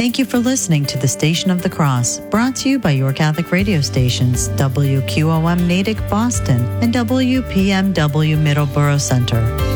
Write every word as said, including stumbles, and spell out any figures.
Thank you for listening to the Station of the Cross, brought to you by your Catholic radio stations, W Q O M Natick Boston and W P M W Middleborough Center.